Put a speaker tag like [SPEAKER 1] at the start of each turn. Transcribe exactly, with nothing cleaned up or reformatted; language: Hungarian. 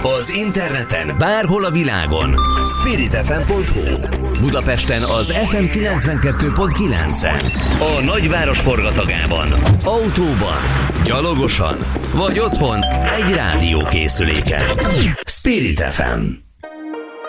[SPEAKER 1] Az interneten bárhol a világon. spirit ef em pont hu. Budapesten az ef em kilencvenkettő pont kilencen. A nagyváros forgatagában. Autóban, gyalogosan vagy otthon egy rádiókészüléken. Spirit ef em.